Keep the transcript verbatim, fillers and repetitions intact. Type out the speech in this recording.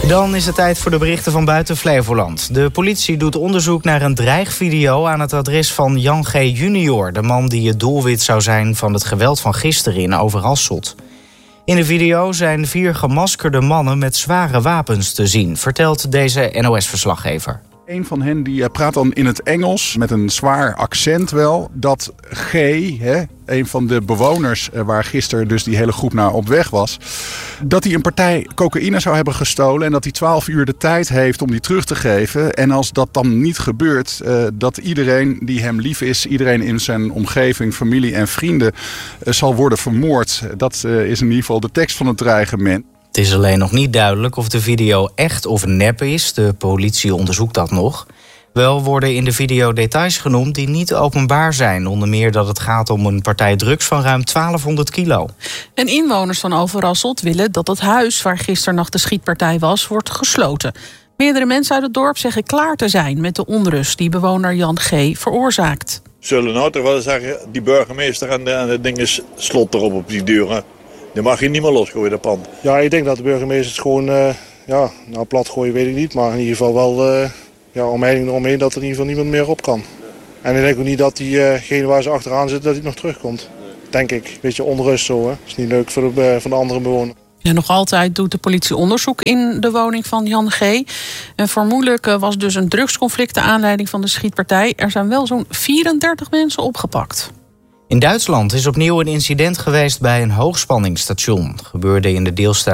Dan is het tijd voor de berichten van buiten Flevoland. De politie doet onderzoek naar een dreigvideo aan het adres van Jan G. junior... de man die het doelwit zou zijn van het geweld van gisteren in Overasselt. In de video zijn vier gemaskerde mannen met zware wapens te zien, vertelt deze N O S-verslaggever. Een van hen die praat dan in het Engels, met een zwaar accent wel, dat G, hè, een van de bewoners waar gisteren dus die hele groep naar op weg was, dat hij een partij cocaïne zou hebben gestolen en dat hij twaalf uur de tijd heeft om die terug te geven. En als dat dan niet gebeurt, uh, dat iedereen die hem lief is, iedereen in zijn omgeving, familie en vrienden, uh, zal worden vermoord. Dat uh, is in ieder geval de tekst van het dreigement. Het is alleen nog niet duidelijk of de video echt of nep is. De politie onderzoekt dat nog. Wel worden in de video details genoemd die niet openbaar zijn. Onder meer dat het gaat om een partij drugs van ruim twaalfhonderd kilo. En inwoners van Overasselt willen dat het huis waar gisternacht de schietpartij was, wordt gesloten. Meerdere mensen uit het dorp zeggen klaar te zijn met de onrust die bewoner Jan G. veroorzaakt. Zullen nou toch wel zeggen, die burgemeester en de, en de ding is slot erop op die deuren. Die mag je niet meer losgooien, dat pand. Ja, ik denk dat de burgemeester het gewoon, uh, ja, nou plat gooien weet ik niet. Maar in ieder geval wel, uh, ja, omheining eromheen dat er in ieder geval niemand meer op kan. En ik denk ook niet dat diegene uh waar ze achteraan zit, dat hij nog terugkomt. Denk ik. Een beetje onrust zo, hè. Dat is niet leuk voor de, uh, voor de andere bewoner. Ja, nog altijd doet de politie onderzoek in de woning van Jan G. En vermoedelijk uh, was dus een drugsconflict de aanleiding van de schietpartij. Er zijn wel zo'n vierendertig mensen opgepakt. In Duitsland is opnieuw een incident geweest bij een hoogspanningsstation. Het gebeurde in de deelstaat